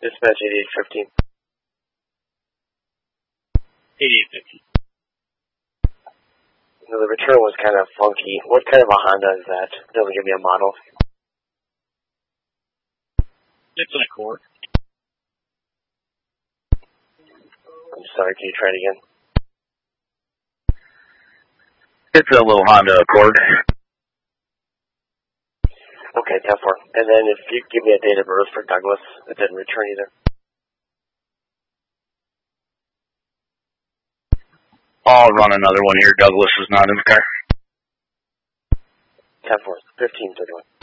Dispatch 8815. 8815. The return was kind of funky. What kind of a Honda is that? Doesn't give me a model. It's an Accord. I'm sorry, can you try it again? It's a little Honda Accord. Okay, 10-4. And then if you give me a date of birth for Douglas, it didn't return either. I'll run another one here. Douglas is not in the car. 10-4. 1531.